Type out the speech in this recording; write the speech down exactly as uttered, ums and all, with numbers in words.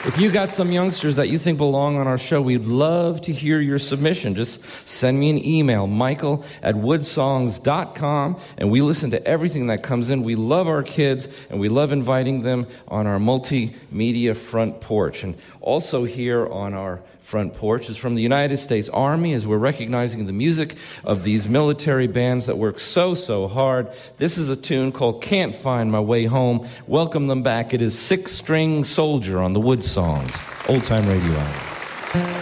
If you got some youngsters that you think belong on our show, we'd love to hear your submission. Just send me an email, michael at woodsongs dot com, and we listen to everything that comes in. We love our kids, and we love inviting them on our multimedia front porch. And also here on our front porch is from the United States Army, as we're recognizing the music of these military bands that work so, so hard. This is a tune called Can't Find My Way Home. Welcome them back. It is Six String Soldier on the Wood Songs, Old Time Radio Hour.